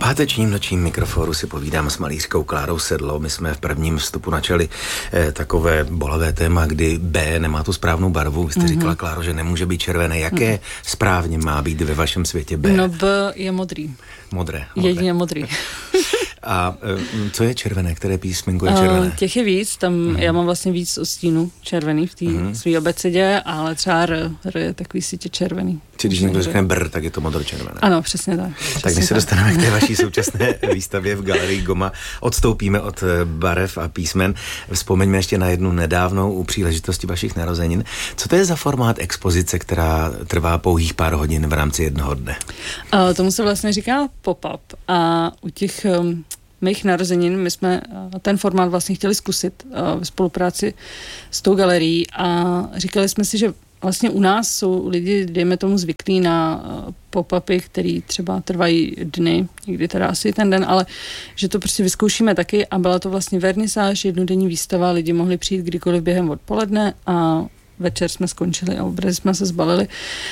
pátečním nočním mikrofonu si povídám s malířkou Klárou Sedlo. My jsme v prvním vstupu načali takové bolavé téma, kdy B nemá tu správnou barvu. Vy jste říkala, Kláro, že nemůže být červené. Jaké správně má být ve vašem světě B? No B je modrý. Modré. Jedině modrý. A co je červené? Které písmenko je červené? Těch je víc, tam já mám vlastně víc odstínů červený v té svý abecedě, ale třeba R je takový sítě červený. Či když někdo řekne brr, tak je to modročervené. Ano, přesně tak. Tak než se dostaneme k té vaší současné výstavě v Galerii Goma, odstoupíme od barev a písmen. Vzpomeňme ještě na jednu nedávnou u příležitosti vašich narozenin. Co to je za formát expozice, která trvá pouhých pár hodin v rámci jednoho dne? Tomu se vlastně říká pop-up. A u těch mých narozenin my jsme ten formát vlastně chtěli zkusit ve spolupráci s tou galerií a říkali jsme si, že vlastně u nás jsou lidi, dejme tomu, zvyklí na pop-upy, který třeba trvají dny, někdy teda asi ten den, ale že to prostě vyzkoušíme taky a byla to vlastně vernisáž, jednodenní výstava, lidi mohli přijít kdykoliv během odpoledne a večer jsme skončili a obrazy jsme se zbalili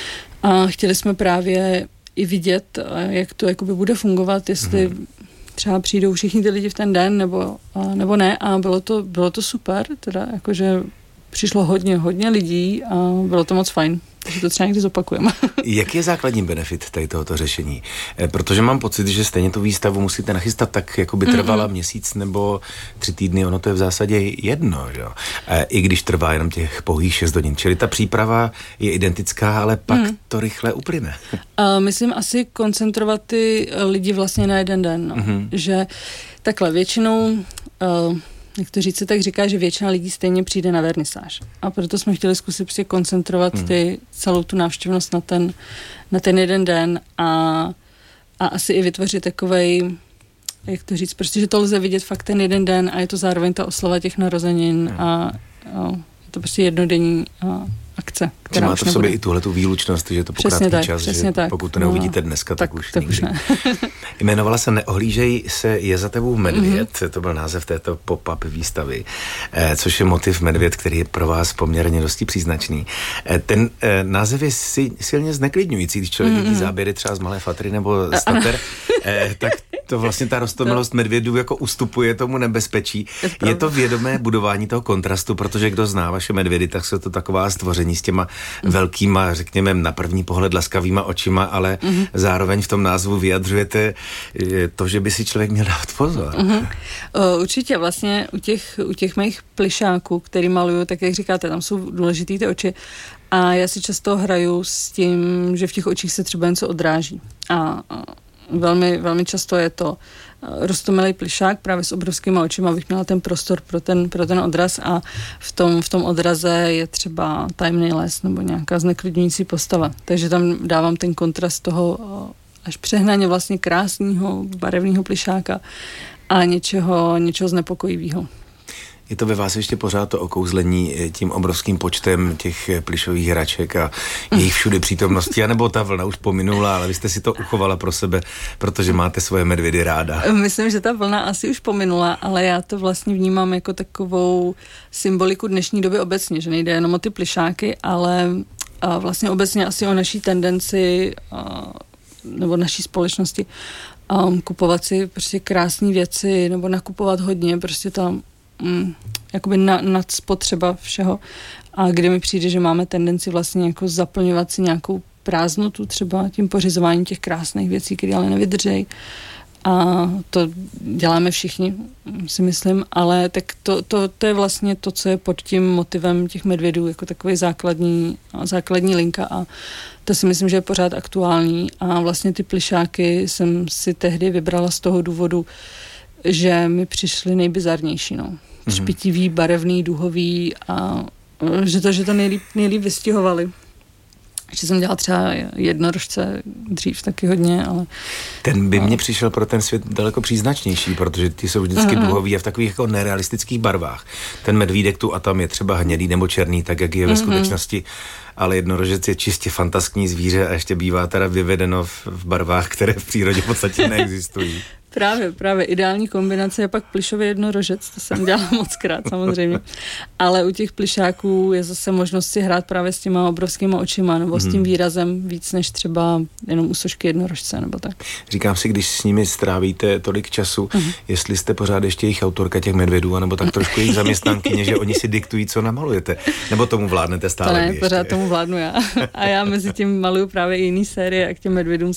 a chtěli jsme právě i vidět, jak to jakoby bude fungovat, jestli třeba přijdou všichni ty lidi v ten den, nebo ne a bylo to super, teda jakože přišlo hodně lidí a bylo to moc fajn. Takže to třeba někdy zopakujeme. Jaký je základní benefit tady tohoto řešení? Protože mám pocit, že stejně tu výstavu musíte nachystat tak, jako by trvala měsíc nebo 3 týdny, ono to je v zásadě jedno, že jo? I když trvá jenom těch pouhých 6 hodin. Čili ta příprava je identická, ale pak to rychle uplyne. Myslím asi koncentrovat ty lidi vlastně na jeden den. No. Že takhle většinou jak to říct se tak říká, že většina lidí stejně přijde na vernisáž. A proto jsme chtěli zkusit prostě koncentrovat celou tu návštěvnost na ten jeden den a asi i vytvořit takovej, jak to říct, prostě, že to lze vidět fakt ten jeden den a je to zároveň ta oslava těch narozenin a je to prostě jednodenní akce, která má to v sobě i tuhletu výlučnost, že to po krátký čas, že tak. Pokud to neuvidíte dneska, tak už nikdy. Už ne. Jmenovala se Neohlížej se je za tebou medvěd, to byl název této pop-up výstavy, což je motiv medvěd, který je pro vás poměrně dosti příznačný. Ten název je silně zneklidňující, když člověk vidí záběry třeba z Malé Fatry nebo z Tater, tak to vlastně ta roztomilosť medvědů jako ustupuje tomu nebezpečí. Je to vědomé budování toho kontrastu, protože kdo zná vaše medvědy, tak jsou to taková stvoření s těma velkýma, řekněme, na první pohled laskavýma očima, ale zároveň v tom názvu vyjadřujete to, že by si člověk měl dát pozor. Určitě vlastně u těch mých plišáků, který maluju, tak jak říkáte, tam jsou důležitý ty oči a já si často hraju s tím, že v těch očích se třeba něco odráží a velmi, velmi často je to roztomilý plišák právě s obrovskýma očima, abych měla ten prostor pro ten odraz a v tom odraze je třeba tajemný les nebo nějaká zneklidňující postava. Takže tam dávám ten kontrast toho až přehnaně vlastně krásného, barevného plišáka a něčeho znepokojivého. Je to ve vás ještě pořád to okouzlení tím obrovským počtem těch plišových hraček a jejich všude přítomnosti, anebo ta vlna už pominula, ale vy jste si to uchovala pro sebe, protože máte svoje medvědy ráda. Myslím, že ta vlna asi už pominula, ale já to vlastně vnímám jako takovou symboliku dnešní doby obecně, že nejde jenom o ty plišáky, ale vlastně obecně asi o naší tendenci nebo naší společnosti kupovat si prostě krásné věci nebo nakupovat hodně, prostě tam jakoby nadspotřeba všeho a kdy mi přijde, že máme tendenci vlastně jako zaplňovat si nějakou prázdnotu třeba tím pořizováním těch krásných věcí, které ale nevydržejí a to děláme všichni, si myslím, ale tak to je vlastně to, co je pod tím motivem těch medvědů, jako takový základní linka a to si myslím, že je pořád aktuální a vlastně ty plišáky jsem si tehdy vybrala z toho důvodu, že mi přišly nejbizarnější, no. Špitivý, barevný, duhový a že to nejlíp vystihovali. Ještě jsem dělala třeba jednorožce dřív taky hodně, ale... Ten by mně přišel pro ten svět daleko příznačnější, protože ty jsou vždycky duhový a v takových jako nerealistických barvách. Ten medvídek tu a tam je třeba hnědý nebo černý, tak jak je ve skutečnosti, ale jednorožec je čistě fantaskní zvíře a ještě bývá teda vyvedeno v barvách, které v přírodě v podstatě neexistují. Právě. Ideální kombinace je pak plyšový jednorožec, to jsem dělala mockrát samozřejmě. Ale u těch plyšáků je zase možnost si hrát právě s těma obrovskýma očima nebo s tím výrazem víc než třeba jenom u sošky jednorožce nebo tak. Říkám si, když s nimi strávíte tolik času, jestli jste pořád ještě jejich autorka těch medvědů, anebo tak trošku jejich zaměstnankyně, že oni si diktují, co namalujete. Nebo tomu vládnete stále? To ne, pořád tomu vládnu já. A já mezi tím maluju právě i jiný série a k těm medvědům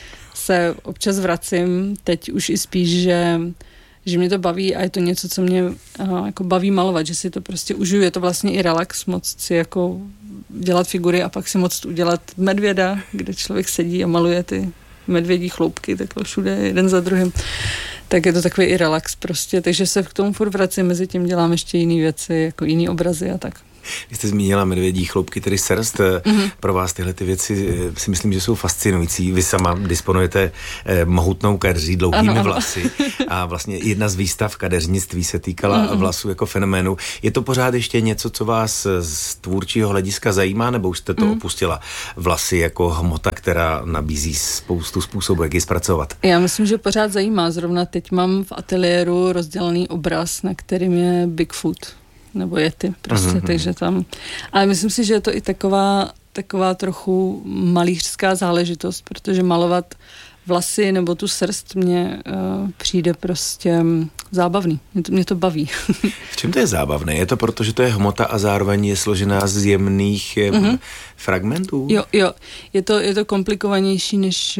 se občas vracím, teď už i spíš, že mě to baví a je to něco, co mě jako baví malovat, že si to prostě užiju, je to vlastně i relax, moc si jako dělat figury a pak si moc udělat medvěda, kde člověk sedí a maluje ty medvědí chloupky takhle všude jeden za druhým. Tak je to takový i relax prostě, takže se k tomu furt vracím, mezi tím dělám ještě jiné věci, jako jiný obrazy a tak. Vy jste zmínila medvědí chloupky, tedy srst. Pro vás tyhle ty věci si myslím, že jsou fascinující. Vy sama disponujete mohutnou kadeří, dlouhými vlasy a vlastně jedna z výstav kadeřnictví se týkala vlasů jako fenoménu. Je to pořád ještě něco, co vás z tvůrčího hlediska zajímá, nebo už jste to opustila? Vlasy jako hmota, která nabízí spoustu způsobů, jak ji zpracovat. Já myslím, že pořád zajímá. Zrovna teď mám v ateliéru rozdělený obraz, na kterým je Bigfoot. Nebo Yeti prostě, takže tam. Ale myslím si, že je to i taková trochu malířská záležitost, protože malovat vlasy nebo tu srst mně přijde prostě zábavný. Mě to baví. V čem to je zábavné? Je to proto, že to je hmota a zároveň je složená z jemných fragmentů? Jo. Je to komplikovanější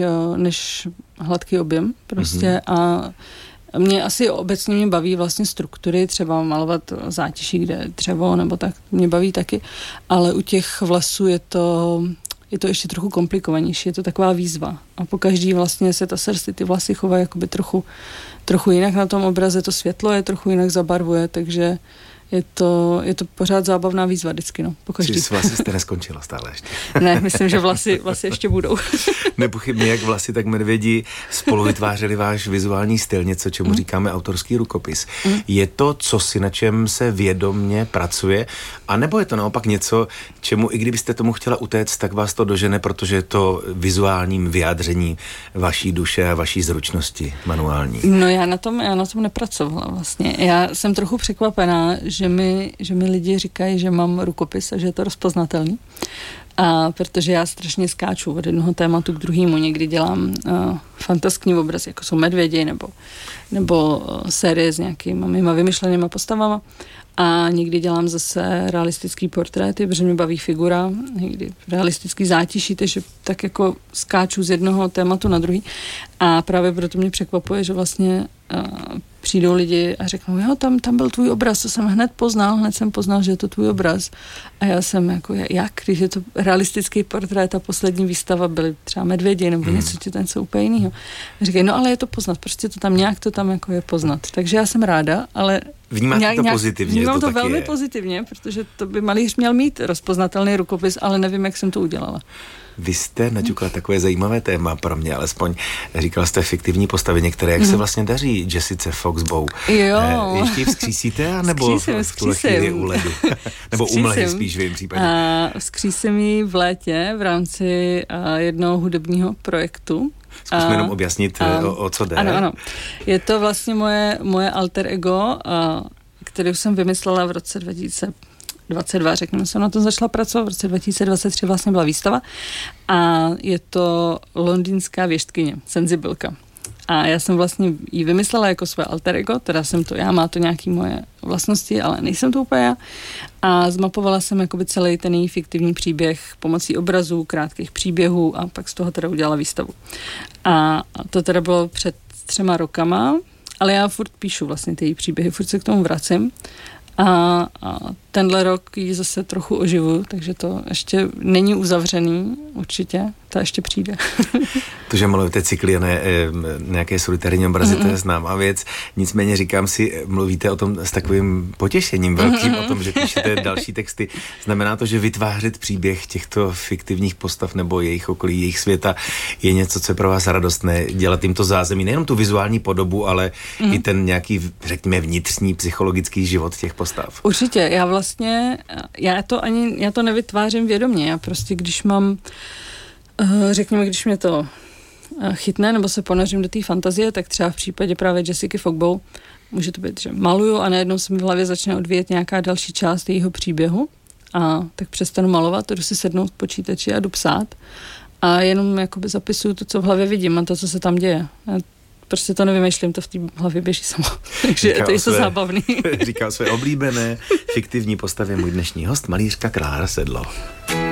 než hladký objem prostě a mě asi obecně mě baví vlastně struktury, třeba malovat zátiší, kde je dřevo nebo tak, mě baví taky, ale u těch vlasů je to ještě trochu komplikovanější, je to taková výzva. A po každý vlastně se ta srst ty vlasy chovají jakoby trochu jinak na tom obraze, to světlo je trochu jinak zabarvuje, takže je to pořád zábavná výzva vždycky, no. Čiže s vlasy jste neskončila stále ještě. Ne, myslím, že vlasy ještě budou. Nepochybně jak vlasy, tak medvědi spolu vytvářeli váš vizuální styl, něco, čemu říkáme autorský rukopis. Je to cosi, na čem se vědomně pracuje, anebo je to naopak něco, čemu i kdybyste tomu chtěla utéct, tak vás to dožene, protože je to vizuálním vyjádření vaší duše a vaší zručnosti manuální? No já na tom nepracovala vlastně. Já jsem trochu překvapená, že mi lidi říkají, že mám rukopis a že je to rozpoznatelný. A protože já strašně skáču od jednoho tématu k druhému. Někdy dělám fantastický obraz, jako jsou medvědi nebo série s nějakýma vymyšlenýma postavama. A někdy dělám zase realistický portréty, protože mě baví figura, někdy realistický zátiší, takže tak jako skáču z jednoho tématu na druhý. A právě proto mě překvapuje, že vlastně přijdou lidi a řeknou, jo, tam byl tvůj obraz, to jsem hned jsem poznal, že je to tvůj obraz. A já jsem jako, jak, když je to realistický portrét a poslední výstava byly třeba medvědi nebo něco úplně jiného. Říkají, no ale je to poznat, prostě to tam nějak to tam jako je poznat. Takže já jsem ráda, ale vnímáte to pozitivně? Vnímám to velmi pozitivně, protože to by malíř měl mít rozpoznatelný rukopis, ale nevím, jak jsem to udělala. Vy jste naťukla takové zajímavé téma pro mě, alespoň říkala jste fiktivní postavy některé, jak se vlastně daří Jessice Foxbow. Jo. Ještě ji vzkřísíte, nebo v tuhle chvíli u ledu? Nebo u mlhy spíš v jejím případě? Vzkřísím ji v létě v rámci jednoho hudebního projektu. Zkusme jenom objasnit, o co jde. Ano. Je to vlastně moje alter ego, který jsem vymyslela v roce 2022, řekněme, jsem na tom začala pracovat, v roce 2023 vlastně byla výstava a je to londýnská věštkyně, senzibilka. A já jsem vlastně ji vymyslela jako své alter ego, teda jsem to já, má to nějaký moje vlastnosti, ale nejsem to úplně já. A zmapovala jsem jakoby celý ten její fiktivní příběh pomocí obrazů, krátkých příběhů a pak z toho teda udělala výstavu. A to teda bylo před 3 rokama, ale já furt píšu vlastně ty její příběhy, furt se k tomu vracím. A tenhle rok ji zase trochu oživuju, takže to ještě není uzavřený, určitě, to ještě přijde. To, že malujete cykly a ne nějaké solitární obrazy, to je známá věc. Nicméně říkám si, mluvíte o tom s takovým potěšením velkým, o tom, že píšete další texty. Znamená to, že vytvářet příběh těchto fiktivních postav nebo jejich okolí, jejich světa je něco, co je pro vás radostné, dělat jim to zázemí, nejenom tu vizuální podobu, ale i ten nějaký, řekněme, vnitřní psychologický život těch postav. Určitě, já to nevytvářím vědomě, já prostě když mám, řekněme, když mě to chytne nebo se ponořím do té fantazie, tak třeba v případě právě Jessica Fogbow může to být, že maluju a najednou se mi v hlavě začne odvíjet nějaká další část jejího příběhu a tak přestanu malovat, jdu si sednout k počítači a jdu psát a jenom jakoby zapisuju to, co v hlavě vidím a to, co se tam děje. Já prostě to nevymýšlím, to v té hlavě běží samo. Takže to je to zábavný. Říkal své oblíbené fiktivní postavě můj dnešní host, malířka Klára Sedlo.